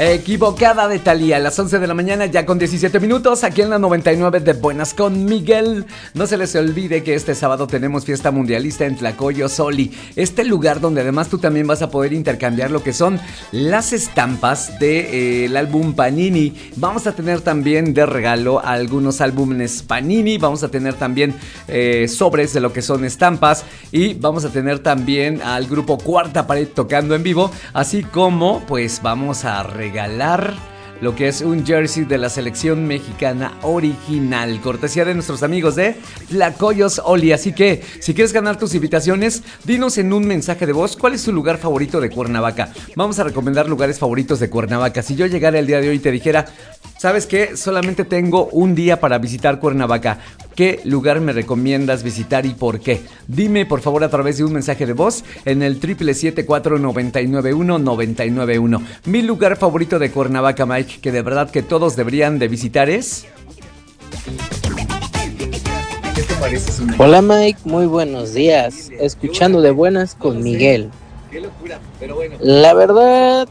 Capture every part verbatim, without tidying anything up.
Equivocada de Thalía, a las once de la mañana, ya con diecisiete minutos, aquí en la noventa y nueve de Buenas con Miguel. No se les olvide que este sábado tenemos fiesta mundialista en Tlacoyos-Zolli, este lugar donde además tú también vas a poder intercambiar lo que son las estampas del álbum Panini. Vamos a tener también de regalo algunos álbumes Panini, vamos a tener también eh, sobres de lo que son estampas y vamos a tener también al grupo Cuarta Pared tocando en vivo, así como pues vamos a regalar regalar lo que es un jersey de la selección mexicana original, cortesía de nuestros amigos de Tlacoyos-Zolli. Así que, si quieres ganar tus invitaciones, dinos en un mensaje de voz cuál es tu lugar favorito de Cuernavaca. Vamos a recomendar lugares favoritos de Cuernavaca. Si yo llegara el día de hoy y te dijera, ¿sabes qué? Solamente tengo un día para visitar Cuernavaca. ¿Qué lugar me recomiendas visitar y por qué? Dime por favor a través de un mensaje de voz en el siete siete siete, cuatro nueve nueve uno, nueve nueve uno. Mi lugar favorito de Cuernavaca, Mike, que de verdad que todos deberían de visitar es... ¿Qué te parece, Zuna? Hola Mike, muy buenos días. Escuchando de buenas con Miguel. Qué locura, pero bueno. La verdad...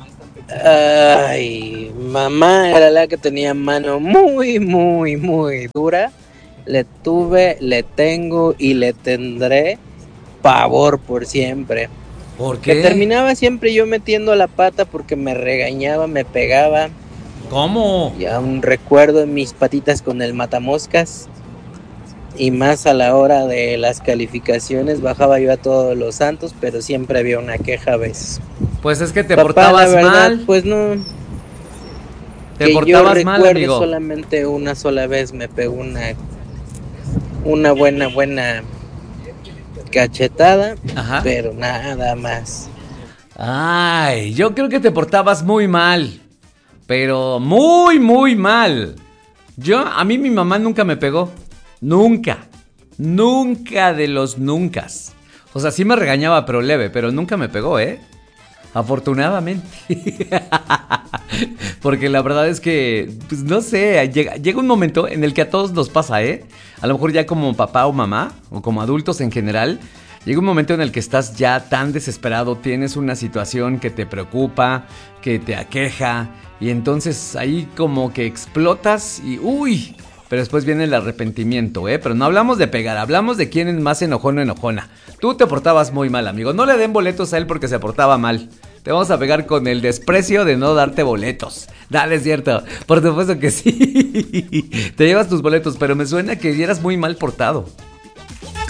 Ay, mamá era la que tenía mano muy, muy, muy dura. Le tuve, le tengo y le tendré pavor por siempre. ¿Por qué? Que terminaba siempre yo metiendo la pata porque me regañaba, me pegaba. ¿Cómo? Y aún recuerdo en mis patitas con el matamoscas. Y más a la hora de las calificaciones bajaba yo a todos los santos, pero siempre había una queja a veces. Pues es que te Papá, portabas la verdad, mal. Pues no. Te que portabas yo mal, amigo. Solamente una sola vez me pegó una una buena buena cachetada. Ajá. Pero nada más. Ay, yo creo que te portabas muy mal. Pero muy, muy mal. Yo, a mí mi mamá nunca me pegó. Nunca. Nunca de los nuncas. O sea, sí me regañaba, pero leve, pero nunca me pegó, ¿eh? Afortunadamente. Porque la verdad es que, pues no sé, llega, llega un momento en el que a todos nos pasa, ¿eh? A lo mejor ya como papá o mamá, o como adultos en general, llega un momento en el que estás ya tan desesperado, tienes una situación que te preocupa, que te aqueja, y entonces ahí como que explotas y ¡uy! Pero después viene el arrepentimiento, ¿eh? Pero no hablamos de pegar, hablamos de quién es más enojón o enojona. Tú te portabas muy mal, amigo. No le den boletos a él porque se portaba mal. Te vamos a pegar con el desprecio de no darte boletos. Dale, es cierto. Por supuesto que sí. Te llevas tus boletos, pero me suena que eras muy mal portado.